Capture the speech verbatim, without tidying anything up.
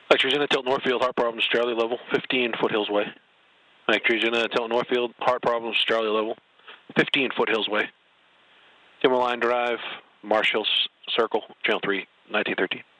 Electrician at Tilt Northfield, heart problems, Charlie level, fifteen Foothills Way. Electrician at Tilt Northfield, heart problems, Charlie level, fifteen Foothills Way. Timberline Drive, Marsh Hill Circle, Channel three, nineteen thirteen.